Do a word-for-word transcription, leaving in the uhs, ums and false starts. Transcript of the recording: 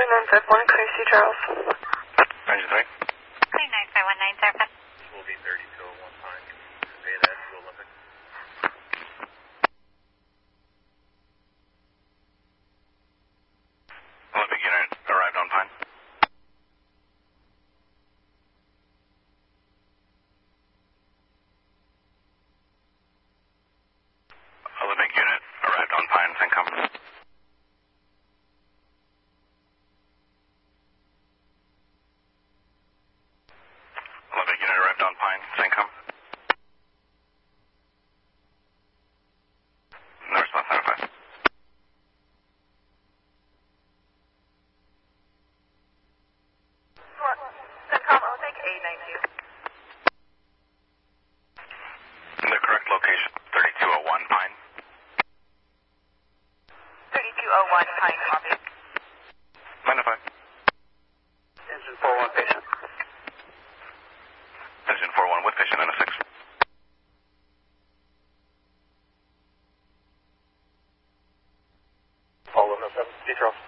nine five one, Crazy Charles. Engine three. Clean nine five one nine seven. Will be thirty-two oh one time. Convey that to Olympic. Olympic unit arrived on Pine. Olympic unit arrived on Pine, Syncom. Olympic unit arrived on Pine, Syncom. Northwest nine five. Syncom, Olympic eight nine two. The correct location, thirty-two oh one Pine. thirty-two oh one, Pine, copy. Magnify. Engine four one, patient. Engine four one with patient and a six. All of them, details.